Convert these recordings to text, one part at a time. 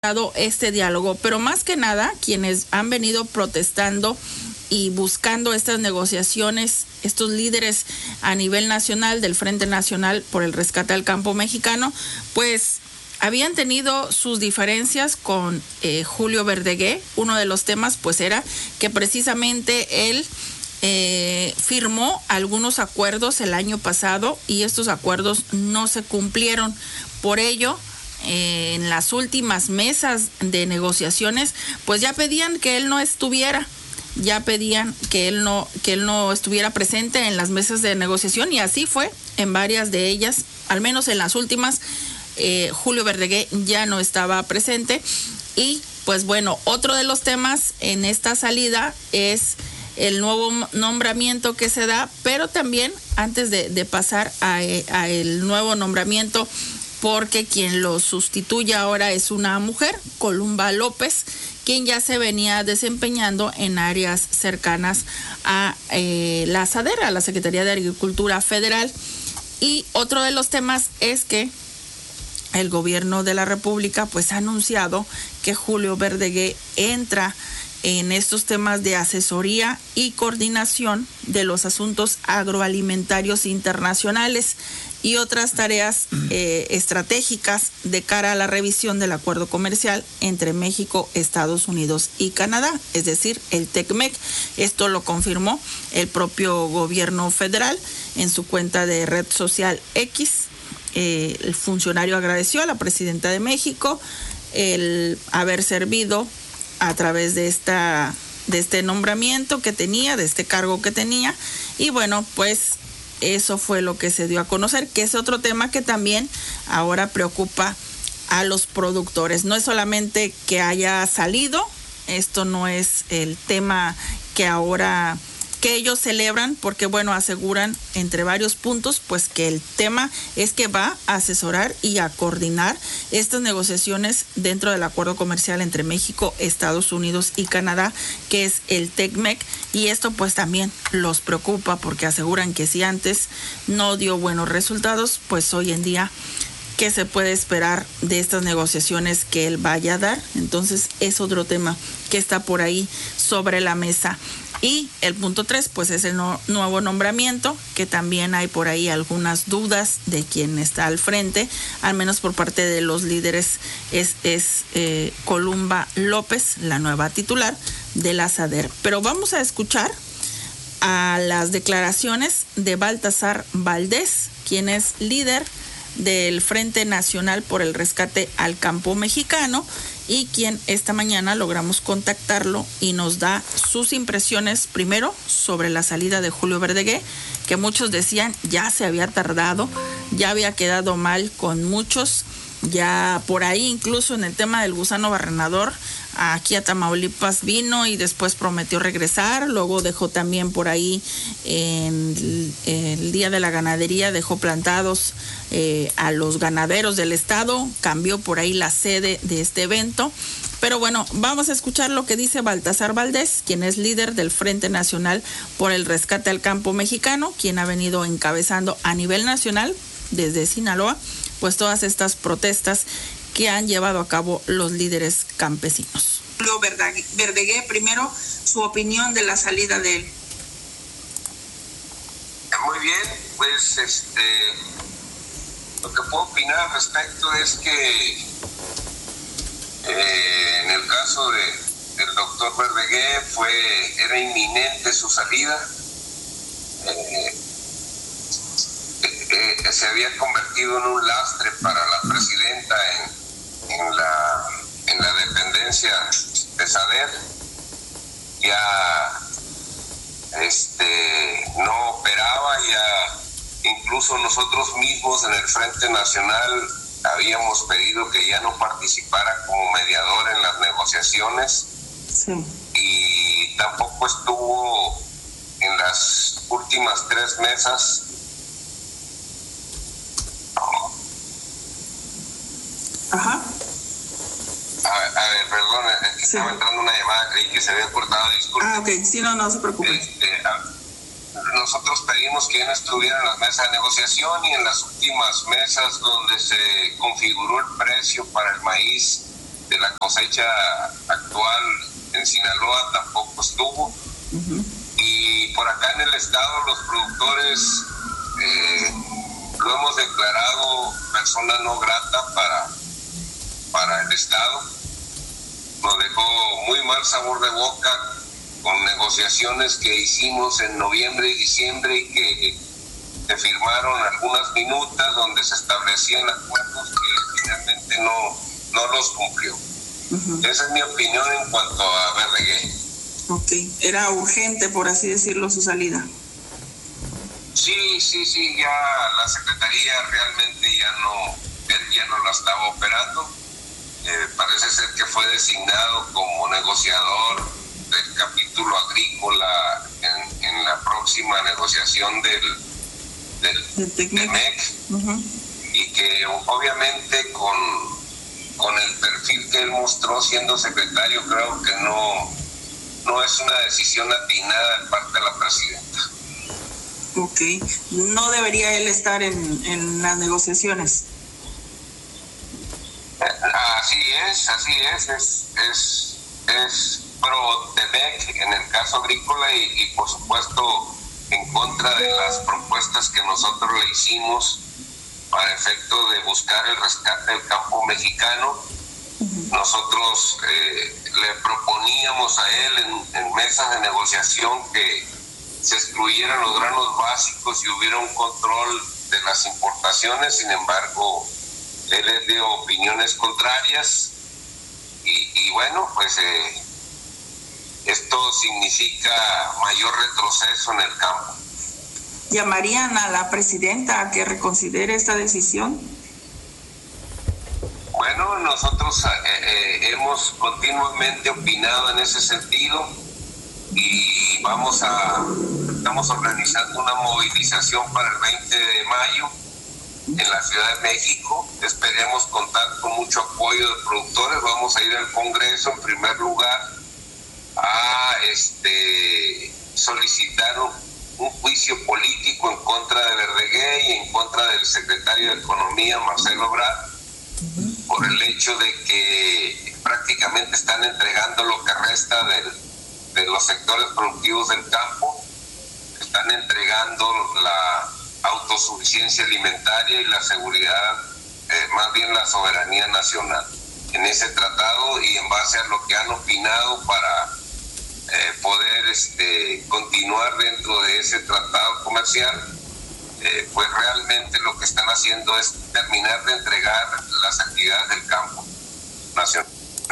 este diálogo, pero más que nada quienes han venido protestando y buscando estas negociaciones, estos líderes a nivel nacional del Frente Nacional por el Rescate al Campo Mexicano, pues habían tenido sus diferencias con Julio Verdegué. Uno de los temas pues era que precisamente él firmó algunos acuerdos el año pasado y estos acuerdos no se cumplieron. Por ello, en las últimas mesas de negociaciones, pues ya pedían que él no estuviera, que él no estuviera presente en las mesas de negociación, y así fue en varias de ellas, al menos en las últimas. Julio Verdegué ya no estaba presente. Y pues bueno, otro de los temas en esta salida es el nuevo nombramiento que se da, pero también antes de pasar a el nuevo nombramiento, porque quien lo sustituye ahora es una mujer, Columba López, quien ya se venía desempeñando en áreas cercanas a la SADER, a la Secretaría de Agricultura Federal. Y otro de los temas es que el gobierno de la República pues ha anunciado que Julio Verdegué entra en estos temas de asesoría y coordinación de los asuntos agroalimentarios internacionales y otras tareas estratégicas de cara a la revisión del acuerdo comercial entre México, Estados Unidos y Canadá, es decir, el TECMEC. Esto lo confirmó el propio gobierno federal en su cuenta de red social X. El funcionario agradeció a la presidenta de México el haber servido a través de este nombramiento que tenía, de este cargo que tenía, y bueno, pues eso fue lo que se dio a conocer, que es otro tema que también ahora preocupa a los productores. No es solamente que haya salido, esto no es el tema que ahora que ellos celebran, porque bueno, aseguran entre varios puntos pues que el tema es que va a asesorar y a coordinar estas negociaciones dentro del acuerdo comercial entre México, Estados Unidos y Canadá, que es el TECMEC, y esto pues también los preocupa porque aseguran que si antes no dio buenos resultados, pues hoy en día ¿qué se puede esperar de estas negociaciones que él vaya a dar? Entonces es otro tema que está por ahí sobre la mesa. Y el punto 3, pues es el nuevo nombramiento, que también hay por ahí algunas dudas de quién está al frente, al menos por parte de los líderes, es Columba López, la nueva titular de la SADER. Pero vamos a escuchar a las declaraciones de Baltasar Valdés, quien es líder del Frente Nacional por el Rescate al Campo Mexicano, y quien esta mañana logramos contactarlo y nos da sus impresiones primero sobre la salida de Julio Verdegué, que muchos decían ya se había tardado, ya había quedado mal con muchos, ya por ahí incluso en el tema del gusano barrenador aquí a Tamaulipas vino y después prometió regresar, luego dejó también por ahí en el Día de la Ganadería, dejó plantados a los ganaderos del estado, cambió por ahí la sede de este evento. Pero bueno, vamos a escuchar lo que dice Baltasar Valdés, quien es líder del Frente Nacional por el Rescate al Campo Mexicano, quien ha venido encabezando a nivel nacional desde Sinaloa pues todas estas protestas que han llevado a cabo los líderes campesinos. Julio Verdegué, primero su opinión de la salida de él. Muy bien, pues lo que puedo opinar al respecto es que en el caso del doctor Verdegué era inminente su salida. Se había convertido en un lastre para la presidenta en la dependencia de SADER. Ya no operaba, ya incluso nosotros mismos en el Frente Nacional habíamos pedido que ya no participara como mediador en las negociaciones. Sí. Y tampoco estuvo en las últimas 3 mesas. Ajá. A ver, perdón, es que estaba entrando una llamada, creí que se había cortado, disculpe. Ok, sí, no se preocupe. Nosotros pedimos que no estuviera en las mesas de negociación, y en las últimas mesas donde se configuró el precio para el maíz de la cosecha actual en Sinaloa tampoco estuvo. Uh-huh. Y por acá en el estado los productores lo hemos declarado persona no grata para el estado. Nos dejó muy mal sabor de boca con negociaciones que hicimos en noviembre y diciembre y que se firmaron algunas minutas donde se establecían acuerdos que finalmente no los cumplió. Uh-huh. Esa es mi opinión en cuanto a Verdegué. Ok, era urgente, por así decirlo, su salida. Sí, ya la Secretaría realmente ya no la estaba operando. Parece ser que fue designado como negociador del capítulo agrícola en la próxima negociación del TECMEC. Uh-huh. Y que obviamente con el perfil que él mostró siendo secretario, creo que no es una decisión atinada de parte de la presidenta. Ok, no debería él estar en las negociaciones. Así es pro TEMEC en el caso agrícola y por supuesto en contra de las propuestas que nosotros le hicimos para efecto de buscar el rescate del campo mexicano. Uh-huh. Nosotros le proponíamos a él en mesas de negociación que se excluyeran los granos básicos y hubiera un control de las importaciones. Sin embargo, él les dio opiniones contrarias y bueno, pues esto significa mayor retroceso en el campo. ¿Llamarían a la presidenta a que reconsidere esta decisión? Bueno, nosotros hemos continuamente opinado en ese sentido y estamos organizando una movilización para el 20 de mayo en la Ciudad de México. Esperemos contar con mucho apoyo de productores. Vamos a ir al Congreso en primer lugar a solicitar un juicio político en contra de Verdegué y en contra del secretario de Economía, Marcelo Ebrard, por el hecho de que prácticamente están entregando lo que resta de los sectores productivos del campo, están entregando la autosuficiencia alimentaria y la seguridad, más bien la soberanía nacional en ese tratado, y en base a lo que han opinado para poder continuar dentro de ese tratado comercial, pues realmente lo que están haciendo es terminar de entregar las actividades del campo nacional.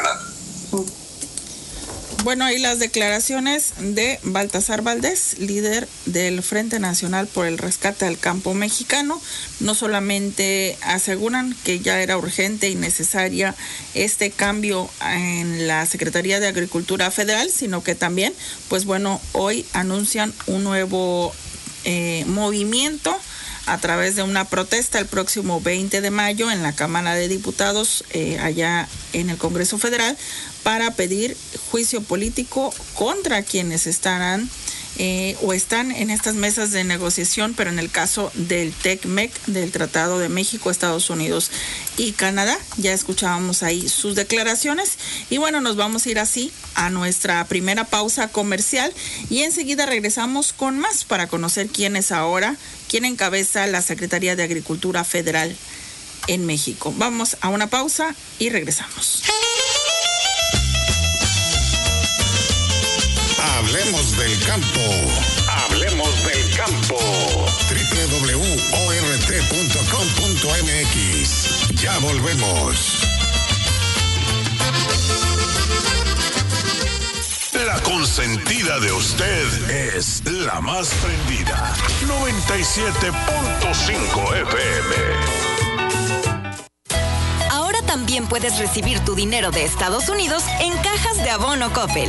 Bueno, ahí las declaraciones de Baltasar Valdés, líder del Frente Nacional por el Rescate del Campo Mexicano. No solamente aseguran que ya era urgente y necesaria este cambio en la Secretaría de Agricultura Federal, sino que también, pues bueno, hoy anuncian un nuevo movimiento a través de una protesta el próximo 20 de mayo en la Cámara de Diputados, allá en el Congreso Federal, para pedir juicio político contra quienes estarán o están en estas mesas de negociación, pero en el caso del TECMEC, del Tratado de México, Estados Unidos y Canadá. Ya escuchábamos ahí sus declaraciones y bueno, nos vamos a ir así a nuestra primera pausa comercial y enseguida regresamos con más para conocer quién encabeza la Secretaría de Agricultura Federal en México. Vamos a una pausa y regresamos. Hablemos del campo. Hablemos del campo. www.ort.com.mx. Ya volvemos. La consentida de usted es la más prendida. 97.5 FM. Ahora también puedes recibir tu dinero de Estados Unidos en cajas de abono Coppel.